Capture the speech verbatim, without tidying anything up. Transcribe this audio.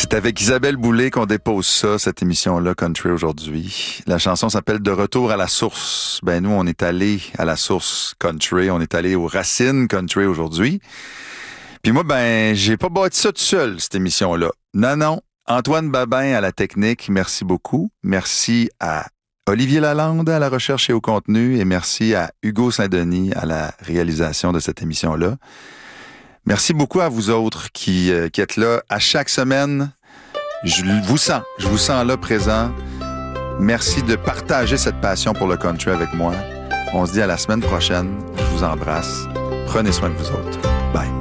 C'est avec Isabelle Boulay qu'on dépose ça, cette émission-là, Country aujourd'hui. La chanson s'appelle « De retour à la source ». Ben nous, on est allé à la source country, on est allé aux racines country aujourd'hui. Puis moi, ben, j'ai pas bâti ça tout seul, cette émission-là. Non, non. Antoine Babin à la technique, merci beaucoup. Merci à Olivier Lalande à la recherche et au contenu et merci à Hugo Saint-Denis à la réalisation de cette émission-là. Merci beaucoup à vous autres qui, euh, qui êtes là à chaque semaine. Je vous sens, je vous sens là présent. Merci de partager cette passion pour le country avec moi. On se dit à la semaine prochaine. Je vous embrasse. Prenez soin de vous autres. Bye.